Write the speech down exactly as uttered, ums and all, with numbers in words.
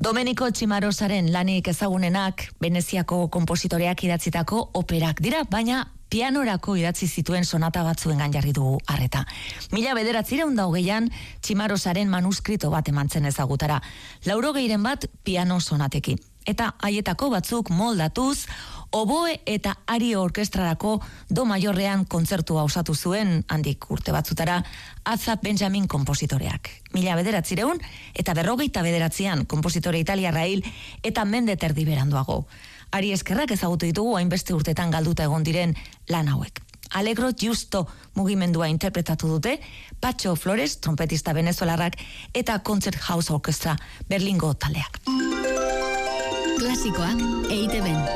Domenico Cimarosaren lanik ezagunenak Veneziako konpositoreak idatzitako operak dira, baina pianorako idatzi zituen sonata batzuengan jarri dugu arreta. Mila bederatziehun eta hogeian Cimarosaren manuskrito bat emantzen ezagutara, laurogeiren bat piano sonatekin. Eta haietako batzuk moldatuz, oboe eta ari orkestrarako do maiorrean kontzertua osatu zuen handik urte batzutara Azza Benjamin konpositoreak. Mila bederatzireun eta berrogeita bederatzean konpositore italiarra hil eta mende terdi beranduago. Ari eskerrak ezagutu ditugu hainbeste urtetan galduta egon diren lan hauek. Allegro Giusto mugimendua interpretatu dute Pacho Flores, trompetista venezolarrak, eta Concert House Orchestra Berlingo taldeak. Klasikoak E I Te Ben.